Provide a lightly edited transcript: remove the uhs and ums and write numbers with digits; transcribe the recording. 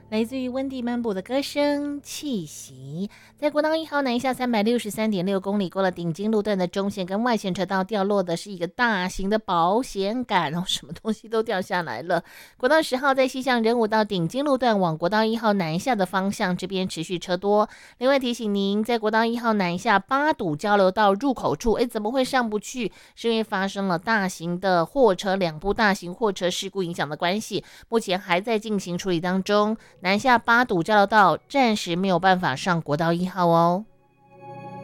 来自于温蒂漫步的歌声气息，在国道1号南下363.6公里，过了顶金路段的中线跟外线车道，掉落的是一个大型的保险杆哦，什么东西都掉下来了。国道10号在西向仁武到顶金路段往国道1号南下的方向，这边持续车多。另外提醒您，在国道1号南下八堵交流道入口处，怎么会上不去？是因为发生了大型的货车两部大型货车事故影响的关系，目前还在进行处理当中。南下八堵交流道暂时没有办法上国道1号哦。